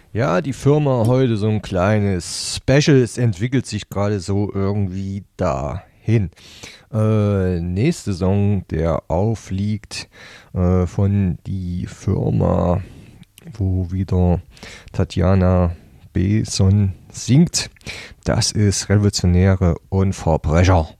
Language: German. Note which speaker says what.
Speaker 1: Ja, die Firma heute so ein kleines Special. Es entwickelt sich gerade so irgendwie dahin. Nächste Song, der aufliegt von die Firma, wo wieder Tatjana Beson singt. Das ist Revolutionäre und Verbrecher.